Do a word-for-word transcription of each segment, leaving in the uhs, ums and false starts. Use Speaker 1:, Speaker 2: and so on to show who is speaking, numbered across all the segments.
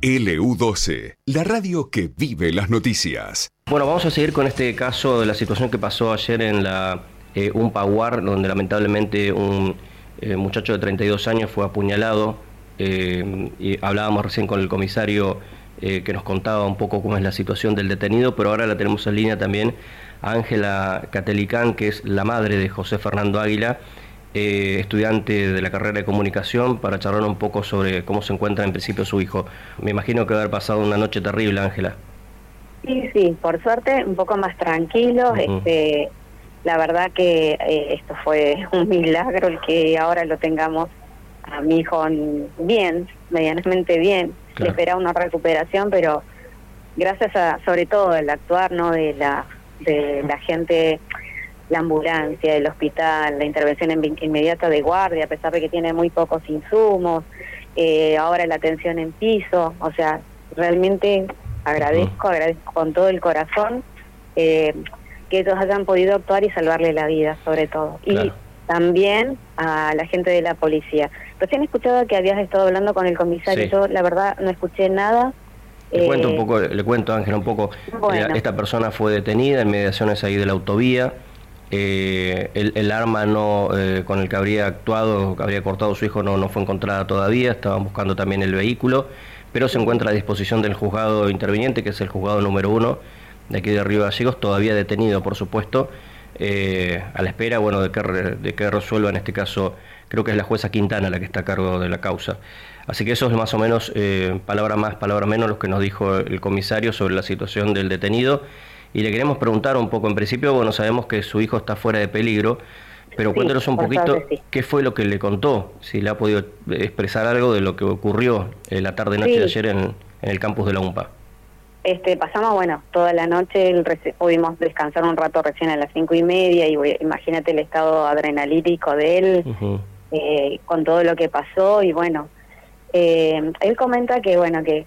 Speaker 1: L U doce, la radio que vive las noticias.
Speaker 2: Bueno, vamos a seguir con este caso de la situación que pasó ayer en la eh, Umpaguar, donde lamentablemente un eh, muchacho de treinta y dos años fue apuñalado. Eh, y hablábamos recién con el comisario eh, que nos contaba un poco cómo es la situación del detenido, pero ahora la tenemos en línea también a Ángela Catelicán, que es la madre de José Fernando Águila, Eh, estudiante de la carrera de comunicación, para charlar un poco sobre cómo se encuentra en principio su hijo. Me imagino que va a haber pasado una noche terrible, Ángela.
Speaker 3: Sí, sí, por suerte un poco más tranquilo. Uh-huh. este, la verdad que eh, esto fue un milagro el que ahora lo tengamos a mi hijo bien, medianamente bien. Claro. Le espera una recuperación, pero gracias a, sobre todo, el actuar, ¿no?, de la, de la gente, la ambulancia, el hospital, la intervención en, inmediata de guardia, a pesar de que tiene muy pocos insumos, eh, ahora la atención en piso, o sea, realmente agradezco, agradezco con todo el corazón eh, que ellos hayan podido actuar y salvarle la vida, sobre todo. Claro. Y también a la gente de la policía. Recién he escuchado que habías estado hablando con el comisario, sí. Yo la verdad no escuché nada.
Speaker 2: Le cuento un poco, le cuento, Ángela, un poco. Bueno. Esta persona fue detenida en mediaciones ahí de la autovía. Eh, el, el arma no eh, con el que habría actuado, que habría cortado a su hijo, no, no fue encontrada todavía. Estaban buscando también el vehículo, pero se encuentra a disposición del juzgado interviniente, que es el juzgado número uno de aquí de Río Gallegos, todavía detenido, por supuesto, eh, a la espera, bueno, de que, de que resuelva, en este caso, creo que es la jueza Quintana la que está a cargo de la causa. Así que eso es más o menos, eh, palabra más, palabra menos, lo que nos dijo el comisario sobre la situación del detenido. Y le queremos preguntar un poco, en principio, bueno, sabemos que su hijo está fuera de peligro, pero sí, cuéntenos un poquito sí. qué fue lo que le contó, si le ha podido expresar algo de lo que ocurrió en la tarde-noche sí. de ayer en, en el campus de la UMPA.
Speaker 3: Este, pasamos, bueno, toda la noche, el, pudimos descansar un rato recién a las cinco y media, y imagínate el estado adrenalítico de él, uh-huh. eh, con todo lo que pasó, y bueno, eh, él comenta que, bueno, que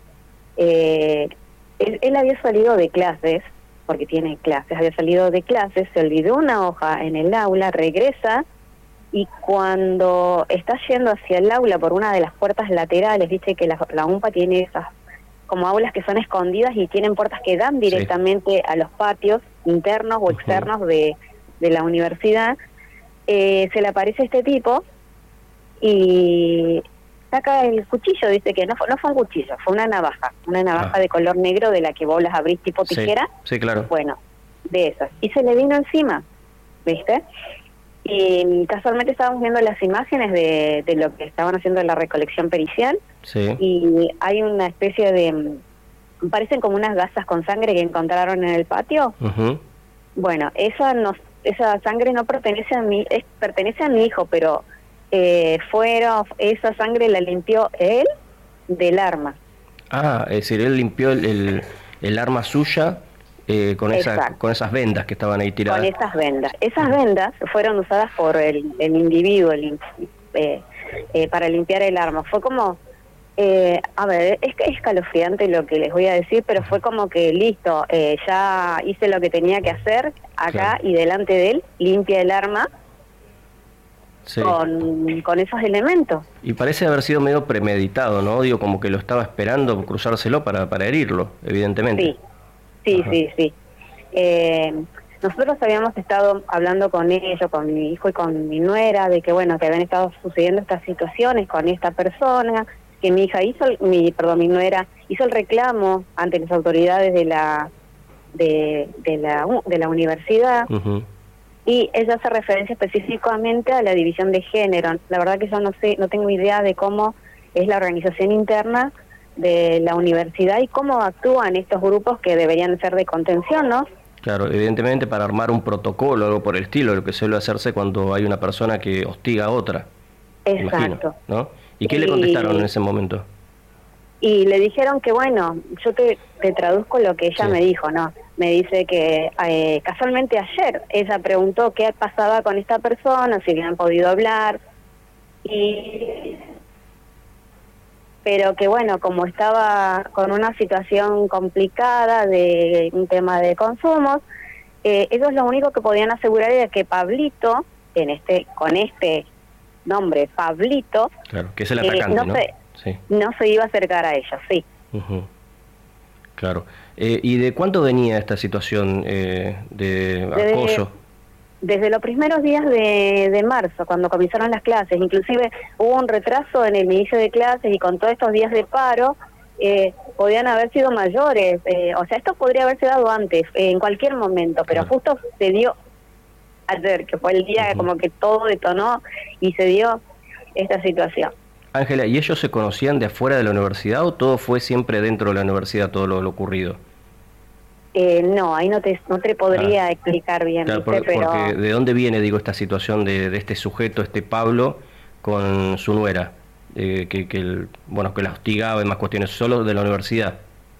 Speaker 3: eh, él, él había salido de clases, porque tiene clases, había salido de clases, se olvidó una hoja en el aula, regresa, y cuando está yendo hacia el aula por una de las puertas laterales, dice que la, la UMPA tiene esas como aulas que son escondidas y tienen puertas que dan directamente sí. a los patios internos o externos uh-huh. de, de la universidad, eh, se le aparece este tipo y saca el cuchillo, dice que no fue, no fue un cuchillo, fue una navaja, una navaja ah. de color negro de la que vos las abrís tipo tijera.
Speaker 2: Sí, sí, claro.
Speaker 3: Bueno, de esas. Y se le vino encima, ¿viste? Y casualmente estábamos viendo las imágenes de, de lo que estaban haciendo en la recolección pericial.
Speaker 2: Sí.
Speaker 3: Y hay una especie de, parecen como unas gasas con sangre que encontraron en el patio.
Speaker 2: Uh-huh.
Speaker 3: Bueno, esa no, esa sangre no pertenece a mí, es, pertenece a mi hijo, pero Eh, fueron, esa sangre la limpió él del arma.
Speaker 2: Ah, es decir, él limpió el, el, el arma suya eh, con, esa, con esas vendas que estaban ahí tiradas.
Speaker 3: Con esas vendas. Esas vendas fueron usadas por el, el individuo el, eh, eh, para limpiar el arma. Fue como, eh, a ver, es que es escalofriante lo que les voy a decir, pero fue como que listo, eh, ya hice lo que tenía que hacer acá, claro. Y delante de él limpia el arma. Sí. Con, con esos elementos.
Speaker 2: Y parece haber sido medio premeditado, ¿no? Digo, como que lo estaba esperando cruzárselo para, para herirlo, evidentemente.
Speaker 3: Sí, sí, Ajá. sí, sí. Eh, nosotros habíamos estado hablando con ellos, con mi hijo y con mi nuera, de que, bueno, que habían estado sucediendo estas situaciones con esta persona, que mi hija hizo, mi perdón, mi nuera hizo el reclamo ante las autoridades de la de, de la de la universidad. Uh-huh. Y ella hace referencia específicamente a la división de género. La verdad que yo no sé, no tengo idea de cómo es la organización interna de la universidad y cómo actúan estos grupos que deberían ser de contención, ¿no?
Speaker 2: Claro, evidentemente para armar un protocolo o algo por el estilo, lo que suele hacerse cuando hay una persona que hostiga a otra.
Speaker 3: Exacto.
Speaker 2: Imagino, ¿no? ¿Y qué y... le contestaron en ese momento?
Speaker 3: Y le dijeron que, bueno, yo te, te traduzco lo que ella sí. me dijo, ¿no? Me dice que eh, casualmente ayer ella preguntó qué pasaba con esta persona, si habían podido hablar, y pero que, bueno, como estaba con una situación complicada de un tema de consumos, eh, ellos lo único que podían asegurar era que Pablito, en este con este nombre, Pablito,
Speaker 2: claro, que es el atacante,
Speaker 3: eh, no,
Speaker 2: ¿no?
Speaker 3: Se,
Speaker 2: sí.
Speaker 3: no se iba a acercar a ellos, sí.
Speaker 2: Uh-huh. Claro. Eh, ¿Y de cuánto venía esta situación eh, de acoso?
Speaker 3: Desde, desde los primeros días de, de marzo, cuando comenzaron las clases. Inclusive hubo un retraso en el inicio de clases y con todos estos días de paro, eh, podían haber sido mayores. Eh, o sea, esto podría haberse dado antes, eh, en cualquier momento, pero claro, justo se dio ayer, que fue el día uh-huh. como que todo detonó y se dio esta situación.
Speaker 2: Ángela, ¿y ellos se conocían de afuera de la universidad o todo fue siempre dentro de la universidad, todo lo, lo ocurrido?
Speaker 3: Eh, no, ahí no te, no te podría ah. explicar bien.
Speaker 2: Claro,
Speaker 3: ¿viste?
Speaker 2: Por,
Speaker 3: pero...
Speaker 2: porque ¿de dónde viene, digo, esta situación de, de este sujeto, este Pablo, con su nuera? Eh, que, que, el, bueno, que la hostigaba y más cuestiones, ¿solo de la universidad?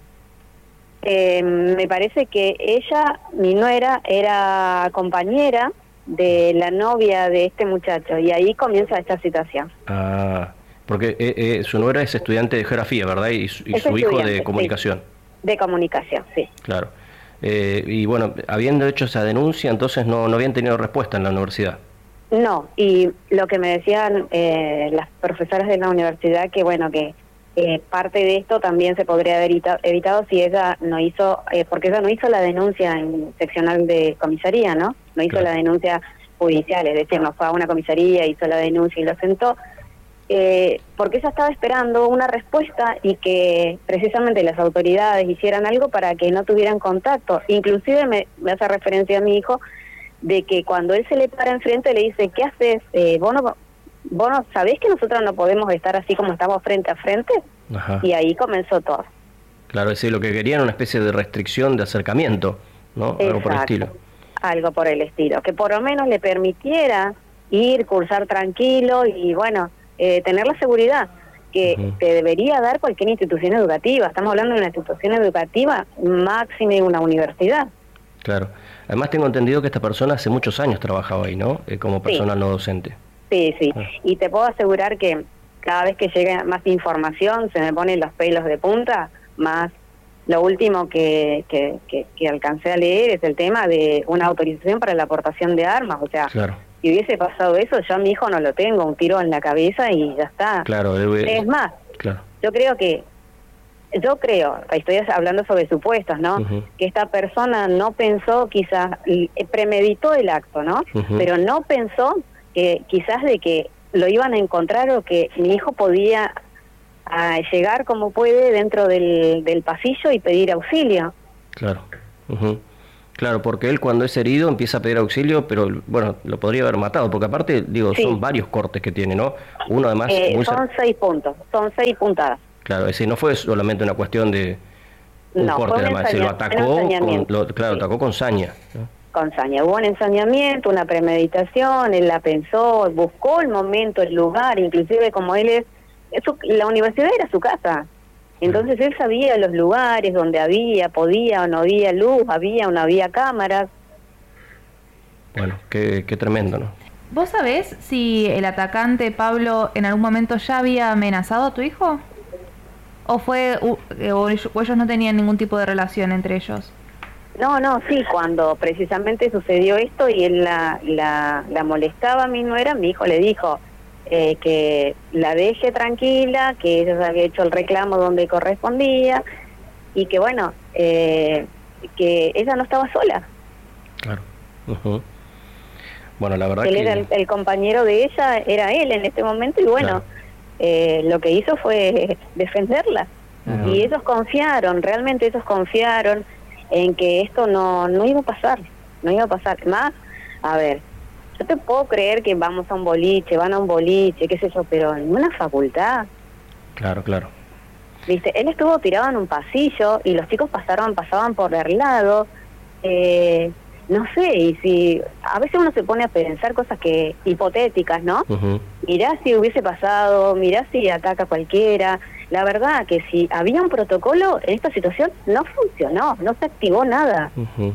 Speaker 3: Eh, me parece que ella, mi nuera, era compañera de la novia de este muchacho y ahí comienza esta situación.
Speaker 2: Ah, porque eh, eh, su nuera es estudiante de geografía, ¿verdad? Y, su, y su hijo de comunicación.
Speaker 3: Sí. De comunicación, sí.
Speaker 2: Claro. Eh, y bueno, habiendo hecho esa denuncia, entonces no, no habían tenido respuesta en la universidad.
Speaker 3: No, y lo que me decían eh, las profesoras de la universidad, que bueno, que eh, parte de esto también se podría haber evita- evitado si ella no hizo, eh, porque ella no hizo la denuncia en seccional de comisaría, ¿no? No hizo claro. la denuncia judicial, es decir, no fue a una comisaría, hizo la denuncia y lo sentó. Eh, porque ella estaba esperando una respuesta y que precisamente las autoridades hicieran algo para que no tuvieran contacto. Inclusive me, me hace referencia a mi hijo de que cuando él se le para enfrente le dice, ¿qué haces? Eh, ¿vos, no, ¿Vos no sabés que nosotros no podemos estar así como estamos frente a frente? Ajá. Y ahí comenzó todo.
Speaker 2: Claro, es decir, lo que querían era una especie de restricción de acercamiento, ¿no? Exacto. Algo por el estilo.
Speaker 3: Algo por el estilo, que por lo menos le permitiera ir, cursar tranquilo y bueno... Eh, tener la seguridad que uh-huh. te debería dar cualquier institución educativa. Estamos hablando de una institución educativa máxima una universidad.
Speaker 2: Claro. Además tengo entendido que esta persona hace muchos años trabajaba ahí, ¿no? Eh, como personal sí. no docente.
Speaker 3: Sí, sí. Ah. Y te puedo asegurar que cada vez que llega más información se me ponen los pelos de punta, más lo último que, que, que, que alcancé a leer es el tema de una autorización para la aportación de armas. O sea, claro. si hubiese pasado eso, yo a mi hijo no lo tengo, un tiro en la cabeza y ya está.
Speaker 2: Claro, debe...
Speaker 3: Es más,
Speaker 2: claro.
Speaker 3: yo creo que, yo creo, estoy hablando sobre supuestos, ¿no? Uh-huh. Que esta persona no pensó, quizás, premeditó el acto, ¿no? Uh-huh. Pero no pensó que quizás de que lo iban a encontrar o que mi hijo podía a llegar como puede dentro del, del pasillo y pedir auxilio.
Speaker 2: Claro. Uh-huh. Claro, porque él cuando es herido empieza a pedir auxilio, pero bueno, lo podría haber matado, porque aparte, digo, sí. son varios cortes que tiene, ¿no? Uno además...
Speaker 3: Eh,
Speaker 2: muy
Speaker 3: son
Speaker 2: cer-
Speaker 3: seis puntos, son seis puntadas.
Speaker 2: Claro, es decir, no fue solamente una cuestión de un no, corte, además, se lo atacó, con, lo, claro, sí. atacó con saña, ¿no?
Speaker 3: Con saña, hubo un ensañamiento, una premeditación, él la pensó, buscó el momento, el lugar, inclusive como él es, es su, la universidad era su casa. Entonces él sabía los lugares donde había, podía o no había luz, había o no había cámaras.
Speaker 2: Bueno, qué, qué tremendo, ¿no?
Speaker 4: ¿Vos sabés si el atacante, Pablo, en algún momento ya había amenazado a tu hijo? ¿O fue o, o ellos no tenían ningún tipo de relación entre ellos?
Speaker 3: No, no, sí, cuando precisamente sucedió esto y él la, la, la molestaba a mi nuera, mi hijo le dijo... Eh, que la deje tranquila, que ella había hecho el reclamo donde correspondía y que bueno, eh, que ella no estaba sola.
Speaker 2: Claro. Uh-huh. Bueno, la verdad
Speaker 3: él
Speaker 2: que...
Speaker 3: era el, el compañero de ella, era él en este momento y bueno, claro. eh, lo que hizo fue defenderla. Uh-huh. Y ellos confiaron, realmente ellos confiaron en que esto no, no iba a pasar, no iba a pasar. Más, a ver, yo te puedo creer que vamos a un boliche, van a un boliche, qué sé yo, pero en una facultad.
Speaker 2: Claro, claro.
Speaker 3: Viste, él estuvo tirado en un pasillo y los chicos pasaron, pasaban por el lado. Eh, no sé, y si a veces uno se pone a pensar cosas que hipotéticas, ¿no? Uh-huh. Mirá si hubiese pasado, mirá si ataca a cualquiera. La verdad que si había un protocolo en esta situación no funcionó, no se activó nada. Uh-huh.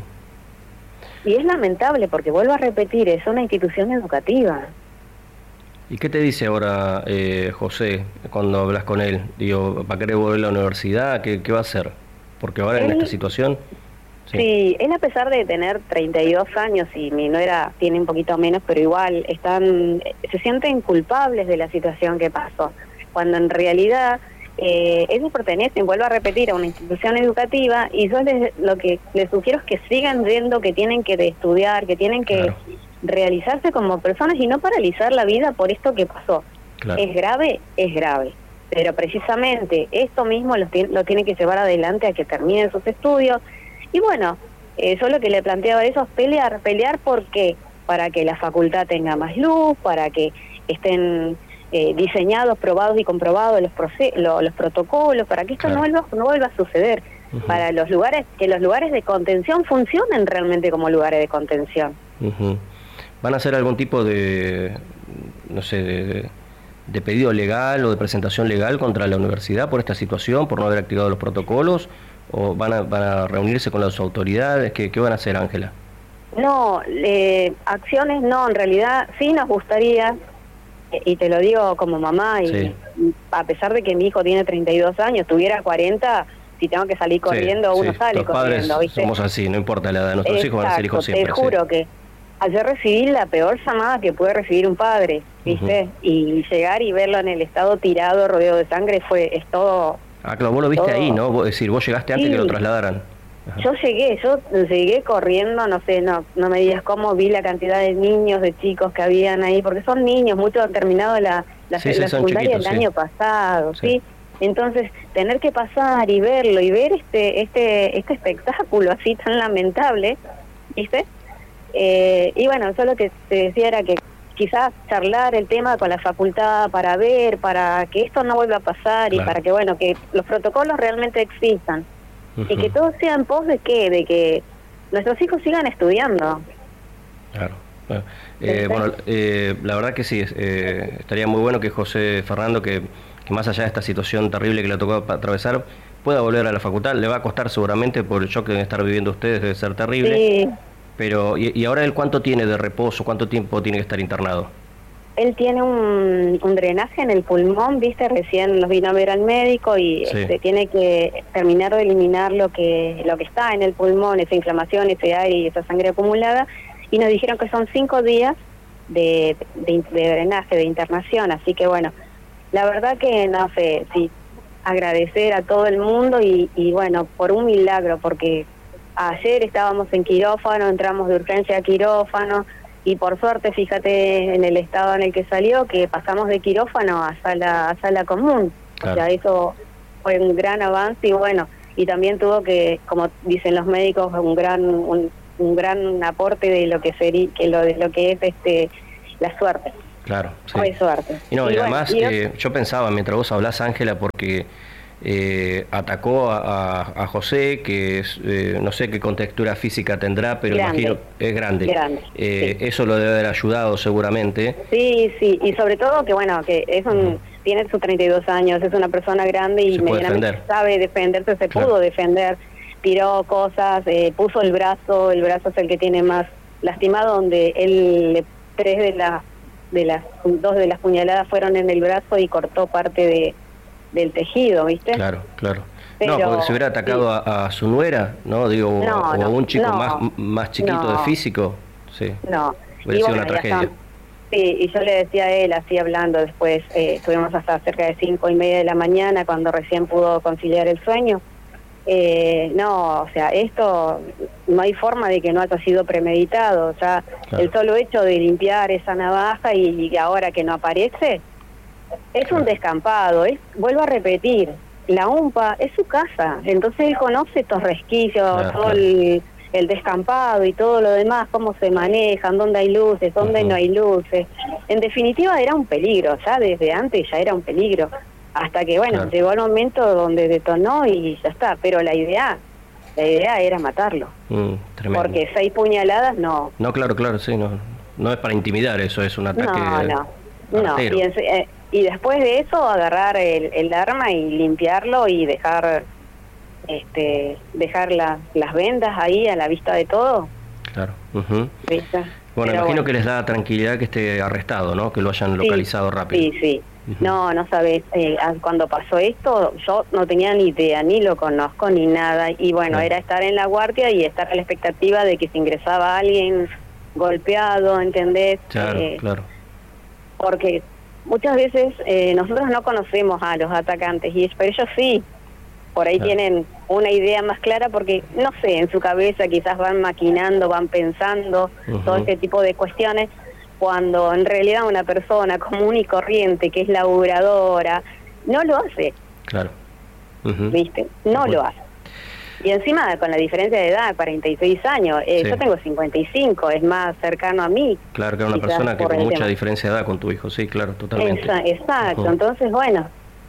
Speaker 3: Y es lamentable porque, vuelvo a repetir, es una institución educativa.
Speaker 2: ¿Y qué te dice ahora eh, José cuando hablas con él? Digo, ¿va a querer volver a la universidad? ¿Qué, qué va a hacer? Porque ahora él, en esta situación...
Speaker 3: Sí. sí, él a pesar de tener treinta y dos años y mi nuera tiene un poquito menos, pero igual están se sienten culpables de la situación que pasó. Cuando en realidad eh, ellos pertenecen, vuelvo a repetir, a una institución educativa, y yo les, lo que les sugiero es que sigan viendo que tienen que de estudiar, que tienen que claro. realizarse como personas y no paralizar la vida por esto que pasó. Claro. ¿Es grave? Es grave. Pero precisamente esto mismo lo, lo tiene que llevar adelante a que terminen sus estudios. Y bueno, eh, yo lo que le planteaba a eso es pelear, pelear porque para que la facultad tenga más luz, para que estén eh, diseñados, probados y comprobados los, proce lo, los protocolos, para que esto claro. no, vuelva, no vuelva a suceder, uh-huh. para los lugares, que los lugares de contención funcionen realmente como lugares de contención.
Speaker 2: Uh-huh. ¿Van a hacer algún tipo de, no sé, de, de pedido legal o de presentación legal contra la universidad por esta situación, por no haber activado los protocolos? ¿O van a, van a reunirse con las autoridades? ¿Qué, qué van a hacer, Ángela?
Speaker 3: No, eh, acciones no, en realidad sí nos gustaría, y te lo digo como mamá, y, sí. y a pesar de que mi hijo tiene treinta y dos años, tuviera cuarenta, si tengo que salir corriendo, sí, uno sí. sale
Speaker 2: Los
Speaker 3: corriendo.
Speaker 2: Padres
Speaker 3: ¿viste?
Speaker 2: Somos así, no importa la edad de nuestros Exacto, hijos, van a ser hijos siempre.
Speaker 3: Te juro
Speaker 2: sí.
Speaker 3: que ayer recibí la peor llamada que puede recibir un padre, ¿viste? Uh-huh. Y llegar y verlo en el estado tirado, rodeado de sangre, fue es todo...
Speaker 2: Ah, claro, vos lo viste todo. Ahí, ¿no? Es decir, vos llegaste antes sí. que lo trasladaran. Ajá.
Speaker 3: Yo llegué, yo llegué corriendo, no sé, no no me digas cómo vi la cantidad de niños, de chicos que habían ahí, porque son niños, muchos han terminado la, la,
Speaker 2: sí,
Speaker 3: la
Speaker 2: sí,
Speaker 3: secundaria el
Speaker 2: sí.
Speaker 3: año pasado, ¿sí?
Speaker 2: ¿sí?
Speaker 3: Entonces, tener que pasar y verlo y ver este este este espectáculo así tan lamentable, ¿viste? Eh, y bueno, yo lo que te decía era que quizás charlar el tema con la facultad para ver, para que esto no vuelva a pasar claro. y para que, bueno, que los protocolos realmente existan. Uh-huh. Y que todo sea en pos de qué, de que nuestros hijos sigan estudiando.
Speaker 2: Claro. Bueno, eh, bueno eh, la verdad que sí, eh, estaría muy bueno que José Fernando, que, que más allá de esta situación terrible que le tocó atravesar, pueda volver a la facultad. Le va a costar seguramente por el shock que deben estar viviendo ustedes, debe ser terrible.
Speaker 3: Sí.
Speaker 2: Pero, ¿y, y ahora él cuánto tiene de reposo? ¿Cuánto tiempo tiene que estar internado?
Speaker 3: Él tiene un, un drenaje en el pulmón, viste, recién los vino a ver al médico y sí. este, tiene que terminar de eliminar lo que lo que está en el pulmón, esa inflamación, ese aire y esa sangre acumulada, y nos dijeron que son cinco días de, de, de drenaje, de internación, así que bueno, la verdad que no sé, sí, agradecer a todo el mundo y, y bueno, por un milagro, porque ayer estábamos en quirófano, entramos de urgencia a quirófano, y por suerte, fíjate en el estado en el que salió, que pasamos de quirófano a sala a sala común. Claro. O sea, eso fue un gran avance y bueno, y también tuvo que, como dicen los médicos, un gran un, un gran aporte de lo que sería, que lo de lo que es este la suerte.
Speaker 2: Claro, sí.
Speaker 3: Fue suerte.
Speaker 2: Y no, y, y bueno, además
Speaker 3: y
Speaker 2: eh, yo pensaba mientras vos hablás, Ángela, porque Eh, atacó a, a, a José, que es, eh, no sé qué contextura física tendrá, pero
Speaker 3: grande.
Speaker 2: imagino es grande.
Speaker 3: grande
Speaker 2: eh,
Speaker 3: sí.
Speaker 2: Eso lo debe haber ayudado seguramente.
Speaker 3: Sí, sí, y sobre todo que bueno, que es un, uh-huh. tiene sus treinta y dos años, es una persona grande y medianamente sabe defenderse, se claro. pudo defender, tiró cosas, eh, puso el brazo, el brazo es el que tiene más lastimado, donde él, tres de las, de las, dos de las puñaladas fueron en el brazo y cortó parte de del tejido, ¿viste?
Speaker 2: Claro, claro.
Speaker 3: Pero,
Speaker 2: no, porque se hubiera atacado sí. a, a su nuera, ¿no? Digo,
Speaker 3: no,
Speaker 2: o
Speaker 3: no,
Speaker 2: a un chico
Speaker 3: no,
Speaker 2: más más chiquito
Speaker 3: no,
Speaker 2: de físico, sí.
Speaker 3: No.
Speaker 2: Hubiera
Speaker 3: y
Speaker 2: sido
Speaker 3: bueno,
Speaker 2: una tragedia.
Speaker 3: Está, sí, y yo le decía a él, así hablando después, eh, estuvimos hasta cerca de cinco y media de la mañana, cuando recién pudo conciliar el sueño. Eh, no, o sea, esto no hay forma de que no haya sido premeditado. O sea, claro. el solo hecho de limpiar esa navaja y, y ahora que no aparece... Es un descampado, es, vuelvo a repetir, la U M P A es su casa, entonces él conoce estos resquicios, claro, todo claro. El, el descampado y todo lo demás, cómo se manejan, dónde hay luces, dónde uh-huh. no hay luces. En definitiva era un peligro, ya desde antes ya era un peligro, hasta que bueno, claro. llegó el momento donde detonó y ya está, pero la idea, la idea era matarlo,
Speaker 2: mm,
Speaker 3: porque seis puñaladas no.
Speaker 2: No, claro, claro, sí, no, no es para intimidar, eso es un ataque.
Speaker 3: No, no, no, y en, eh, Y después de eso agarrar el, el arma y limpiarlo y dejar este dejar la, las vendas ahí a la vista de todo.
Speaker 2: Claro. Uh-huh.
Speaker 3: ¿Viste?
Speaker 2: Bueno, Pero imagino bueno. que les da tranquilidad que esté arrestado, ¿no? Que lo hayan localizado
Speaker 3: sí,
Speaker 2: rápido.
Speaker 3: Sí, sí. Uh-huh. No, no sabes. Eh, cuando pasó esto, yo no tenía ni idea, ni lo conozco, ni nada. Y bueno, uh-huh. era estar en la guardia y estar a la expectativa de que se ingresaba alguien golpeado, ¿entendés?
Speaker 2: Claro,
Speaker 3: eh,
Speaker 2: claro.
Speaker 3: Porque muchas veces eh, nosotros no conocemos a los atacantes, y pero ellos sí, por ahí claro. tienen una idea más clara porque, no sé, en su cabeza quizás van maquinando, van pensando uh-huh. todo este tipo de cuestiones, cuando en realidad una persona común y corriente que es laburadora no lo hace.
Speaker 2: Claro.
Speaker 3: Uh-huh. ¿Viste? No uh-huh. lo hace. Y encima con la diferencia de edad, cuarenta y seis años, eh, sí. yo tengo cincuenta y cinco, es más cercano a mí.
Speaker 2: Claro, que es una persona que con mucha tema. diferencia de edad con tu hijo, sí, claro, totalmente.
Speaker 3: Esa, exacto, uh-huh. entonces bueno.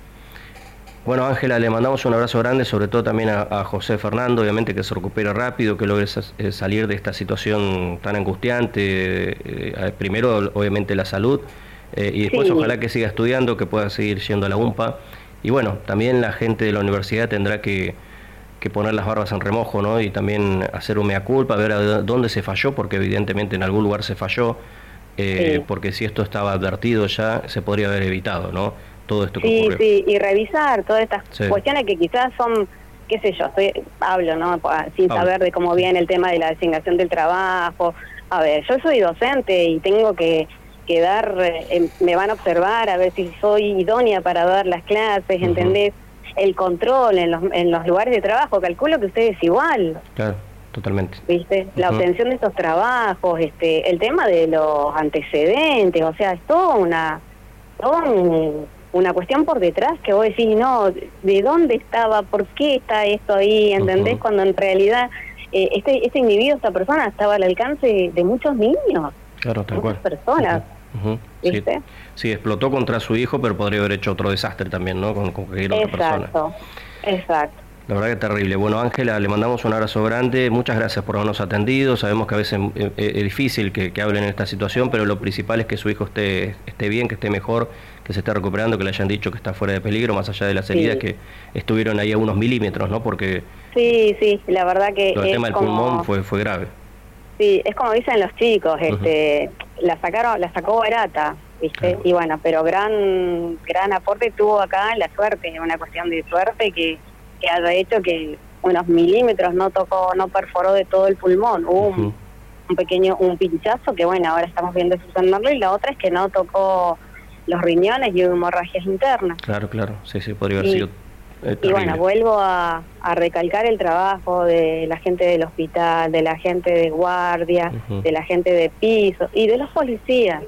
Speaker 2: Bueno, Ángela, le mandamos un abrazo grande, sobre todo también a, a José Fernando, obviamente que se recupere rápido, que logre eh, salir de esta situación tan angustiante, eh, primero obviamente la salud, eh, y después sí. ojalá que siga estudiando, que pueda seguir yendo a la UMPA, y bueno, también la gente de la universidad tendrá que que poner las barbas en remojo, ¿no? Y también hacer un mea culpa, ver a dónde se falló, porque evidentemente en algún lugar se falló, eh, sí. porque si esto estaba advertido ya, se podría haber evitado, ¿no? Todo esto que
Speaker 3: sí,
Speaker 2: ocurrió.
Speaker 3: Sí, y revisar todas estas sí. cuestiones que quizás son, qué sé yo, estoy, hablo, ¿no? Sin Hablo. saber de cómo viene el tema de la designación del trabajo. A ver, yo soy docente y tengo que, que dar, eh, me van a observar a ver si soy idónea para dar las clases, uh-huh. ¿entendés? El control en los, en los lugares de trabajo, calculo que ustedes igual.
Speaker 2: Claro, totalmente.
Speaker 3: ¿Viste? La uh-huh. obtención de estos trabajos, este, el tema de los antecedentes, o sea, es toda una, toda un, una cuestión por detrás que vos decís, no, ¿de dónde estaba? ¿Por qué está esto ahí? ¿Entendés? Uh-huh. Cuando en realidad eh, este, este individuo, esta persona, estaba al alcance de muchos niños.
Speaker 2: Claro, tal
Speaker 3: muchas
Speaker 2: cual.
Speaker 3: personas.
Speaker 2: Uh-huh. Uh-huh. ¿Viste? Sí. Sí, explotó contra su hijo, pero podría haber hecho otro desastre también, ¿no? Con, con cualquier otra persona.
Speaker 3: Exacto, exacto.
Speaker 2: La verdad que terrible. Bueno, Ángela, le mandamos un abrazo grande. Muchas gracias por habernos atendido. Sabemos que a veces es, es difícil que, que hablen en esta situación, pero lo principal es que su hijo esté, esté bien, que esté mejor, que se esté recuperando, que le hayan dicho que está fuera de peligro, más allá de las heridas sí. que estuvieron ahí a unos milímetros, ¿no? Porque
Speaker 3: sí, sí, la verdad que
Speaker 2: el tema del
Speaker 3: como...
Speaker 2: pulmón fue, fue grave.
Speaker 3: Sí, es como dicen los chicos, este, uh-huh. la sacaron, la sacó barata. ¿Viste? Claro. Y bueno, pero gran gran aporte tuvo acá la suerte, una cuestión de suerte que, que haya hecho que unos milímetros no tocó, no perforó de todo el pulmón, hubo uh-huh. un, un pequeño, un pinchazo que bueno, ahora estamos viendo sucederlo, y la otra es que no tocó los riñones y hubo hemorragias internas.
Speaker 2: Claro, claro, sí, sí, podría haber
Speaker 3: y,
Speaker 2: sido eh,
Speaker 3: y bueno, vuelvo a, a recalcar el trabajo de la gente del hospital, de la gente de guardia, uh-huh. de la gente de piso y de los policías.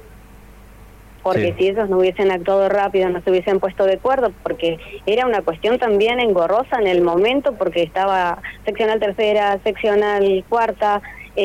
Speaker 3: Porque sí. si ellos no hubiesen actuado rápido, no se hubiesen puesto de acuerdo, porque era una cuestión también engorrosa en el momento, porque estaba seccional tercera, seccional cuarta,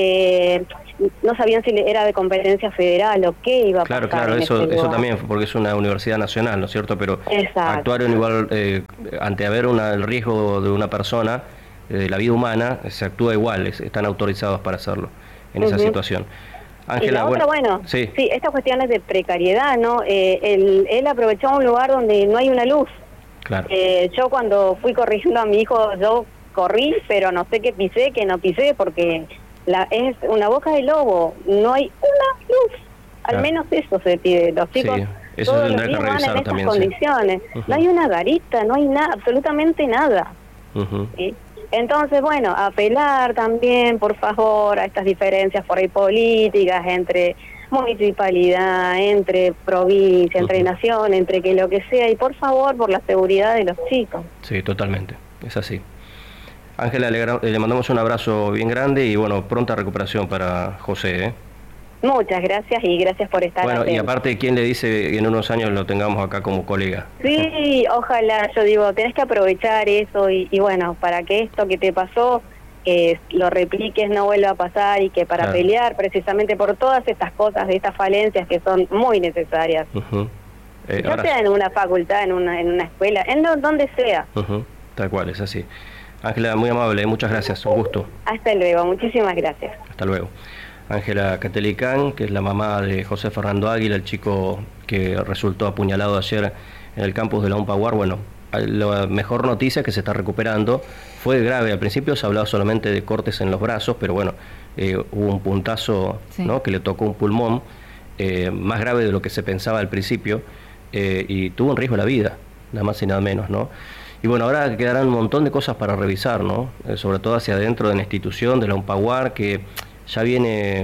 Speaker 3: eh, no sabían si era de competencia federal o qué iba a
Speaker 2: claro,
Speaker 3: pasar.
Speaker 2: Claro, claro, eso,
Speaker 3: este
Speaker 2: eso también, porque es una universidad nacional, ¿no es cierto? Pero
Speaker 3: Exacto.
Speaker 2: actuaron igual, eh, ante haber una, el riesgo de una persona, de eh, la vida humana, se actúa igual, es, están autorizados para hacerlo en uh-huh. esa situación. Ángela,
Speaker 3: y la otra, bueno, bueno sí. sí, estas cuestiones de precariedad, ¿no? Eh, él, él aprovechó un lugar donde no hay una luz.
Speaker 2: Claro.
Speaker 3: Eh, yo cuando fui corrigiendo a mi hijo, yo corrí, pero no sé qué pisé, qué no pisé, porque la, es una boca de lobo, no hay una luz. Al claro. menos eso se pide. Los chicos
Speaker 2: sí, eso
Speaker 3: todos los días van en estas también, condiciones. Sí. Uh-huh. No hay una garita, no hay nada, absolutamente nada. Uh-huh. ¿Sí? Entonces, bueno, apelar también, por favor, a estas diferencias por ahí políticas entre municipalidad, entre provincia, entre uh-huh. nación, entre que lo que sea, y por favor, por la seguridad de los chicos.
Speaker 2: Sí, totalmente, es así. Ángela, le, le mandamos un abrazo bien grande y, bueno, pronta recuperación para José, ¿eh?
Speaker 3: Muchas gracias y gracias por estar
Speaker 2: Bueno,
Speaker 3: atento.
Speaker 2: Y aparte, ¿quién le dice que en unos años lo tengamos acá como colega?
Speaker 3: Sí, ojalá, yo digo, tenés que aprovechar eso y, y bueno, para que esto que te pasó, eh, lo repliques, no vuelva a pasar y que para claro. pelear precisamente por todas estas cosas, de estas falencias que son muy necesarias. Uh-huh. eh, ya ahora... sea en una facultad, en una, en una escuela, en lo, donde sea.
Speaker 2: Uh-huh. Tal cual, es así. Ángela, muy amable, muchas gracias, un gusto.
Speaker 3: Hasta luego, muchísimas gracias.
Speaker 2: Hasta luego. Ángela Catelicán, que es la mamá de José Fernando Águila, el chico que resultó apuñalado ayer en el campus de la UMPAguar. Bueno, la mejor noticia es que se está recuperando. Fue grave, al principio se hablaba solamente de cortes en los brazos, pero bueno, eh, hubo un puntazo sí. ¿no? que le tocó un pulmón, eh, más grave de lo que se pensaba al principio, eh, y tuvo en riesgo la vida, nada más y nada menos, ¿no? Y bueno, ahora quedarán un montón de cosas para revisar, ¿no? Eh, sobre todo hacia adentro de la institución, de la UMPAguar, que ya viene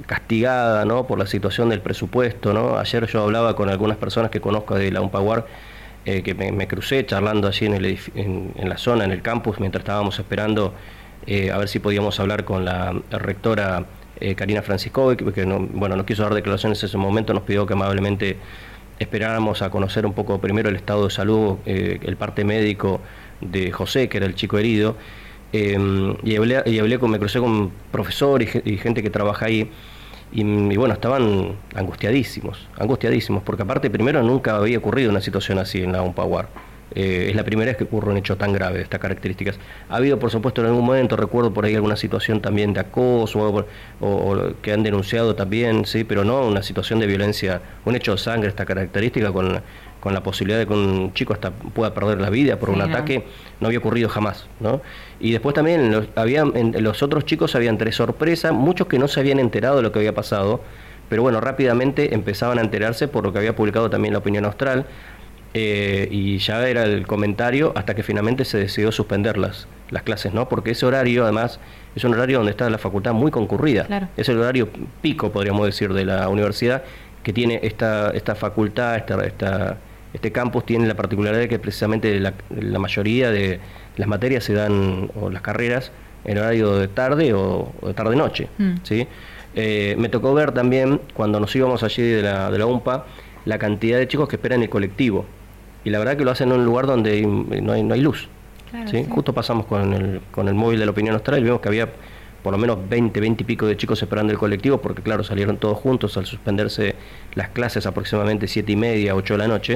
Speaker 2: castigada, ¿no?, por la situación del presupuesto, ¿no? Ayer yo hablaba con algunas personas que conozco de la UNPAWAR, eh, que me, me crucé charlando allí en, el en, en la zona, en el campus, mientras estábamos esperando eh, a ver si podíamos hablar con la rectora eh, Karina Franciscovi, que, que no, bueno, no quiso dar declaraciones en ese momento, nos pidió que amablemente esperáramos a conocer un poco primero el estado de salud, eh, el parte médico de José, que era el chico herido. Eh, y, hablé, y hablé con, me crucé con profesores y, y gente que trabaja ahí, y, y bueno, estaban angustiadísimos, angustiadísimos, porque aparte primero nunca había ocurrido una situación así en la UNPAWAR. Eh, es la primera vez que ocurre un hecho tan grave de estas características. Ha habido, por supuesto, en algún momento, recuerdo por ahí alguna situación también de acoso, o, o, o que han denunciado también, sí, pero no una situación de violencia, un hecho de sangre, esta característica, con, con la posibilidad de que un chico hasta pueda perder la vida por sí, un no. ataque, no había ocurrido jamás, ¿no? Y después también los, había, en, los otros chicos habían entre sorpresa, muchos que no se habían enterado de lo que había pasado, pero bueno, rápidamente empezaban a enterarse por lo que había publicado también la Opinión Austral. Eh, y ya era el comentario hasta que finalmente se decidió suspender las, las clases, ¿no? Porque ese horario, además, es un horario donde está la facultad muy concurrida. Claro. Es el horario pico, podríamos decir, de la universidad, que tiene esta, esta facultad, esta, esta, este campus tiene la particularidad de que precisamente la, la mayoría de las materias se dan, o las carreras, en horario de tarde o, o de tarde-noche, mm. ¿sí? Eh, me tocó ver también, cuando nos íbamos allí de la, de la UNPA, la cantidad de chicos que esperan el colectivo. Y la verdad que lo hacen en un lugar donde no hay, no hay luz. Claro, ¿sí? Sí. Justo pasamos con el, con el móvil de la Opinión Austral y vimos que había por lo menos veinte, veinte y pico de chicos esperando el colectivo, porque claro, salieron todos juntos al suspenderse las clases aproximadamente siete y media, ocho de la noche,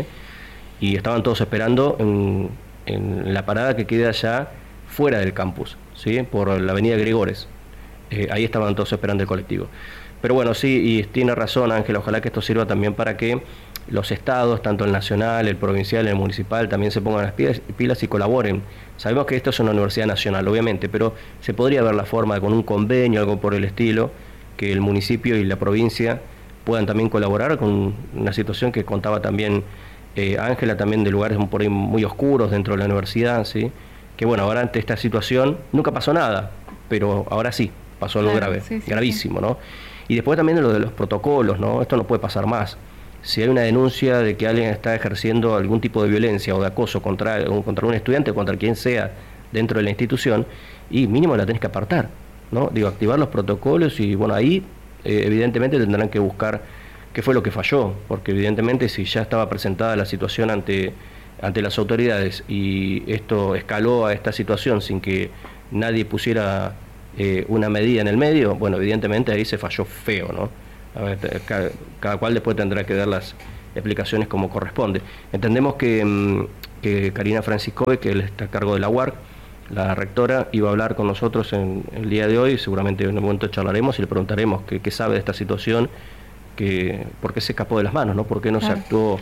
Speaker 2: y estaban todos esperando en, en la parada que queda allá fuera del campus, ¿sí? Por la avenida Gregores. Eh, ahí estaban todos esperando el colectivo. Pero bueno, sí, y tiene razón Ángela, ojalá que esto sirva también para que los estados, tanto el nacional, el provincial, el municipal, también se pongan las pilas, pilas y colaboren. Sabemos que esto es una universidad nacional, obviamente, pero se podría ver la forma de, con un convenio, algo por el estilo, que el municipio y la provincia puedan también colaborar con una situación que contaba también eh, Ángela, también de lugares por ahí muy oscuros dentro de la universidad, ¿sí? Que bueno, ahora ante esta situación nunca pasó nada, pero ahora sí, pasó algo claro, grave, sí, sí, gravísimo, sí. ¿no? Y después también de lo de los protocolos, ¿no? Esto no puede pasar más. Si hay una denuncia de que alguien está ejerciendo algún tipo de violencia o de acoso contra, contra un estudiante o contra quien sea dentro de la institución, y mínimo la tenés que apartar, ¿no? Digo, activar los protocolos y bueno, ahí eh, evidentemente tendrán que buscar qué fue lo que falló, porque evidentemente si ya estaba presentada la situación ante, ante las autoridades y esto escaló a esta situación sin que nadie pusiera eh, una medida en el medio, bueno, evidentemente ahí se falló feo, ¿no? A ver, cada, cada cual después tendrá que dar las explicaciones como corresponde. Entendemos que, que Karina Franciscovi, que él está a cargo de la U A R, la rectora, iba a hablar con nosotros en, en el día de hoy, seguramente en un momento charlaremos y le preguntaremos qué, qué sabe de esta situación, que, por qué se escapó de las manos, ¿no? Por qué no claro. se actuó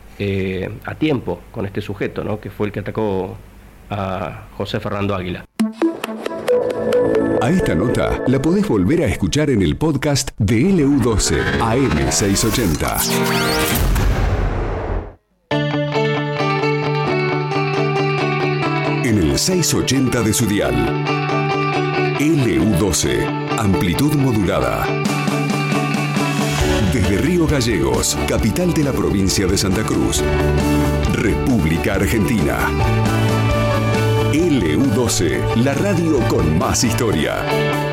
Speaker 2: eh, a tiempo con este sujeto, ¿no? Que fue el que atacó a José Fernando Águila.
Speaker 1: A esta nota la podés volver a escuchar en el podcast de L U doce A M seiscientos ochenta. En el seiscientos ochenta de su dial. L U doce, amplitud modulada. Desde Río Gallegos, capital de la provincia de Santa Cruz, República Argentina. L U doce, la radio con más historia.